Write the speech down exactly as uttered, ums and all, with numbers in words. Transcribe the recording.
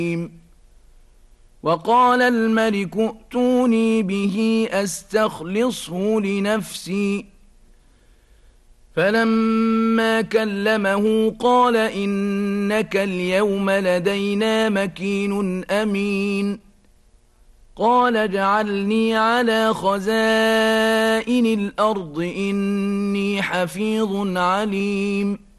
وقال الملك ائتوني به أستخلصه لنفسي فلما كلمه قال إنك اليوم لدينا مكين أمين قال اجعلني على خزائن الأرض إني حفيظ عليم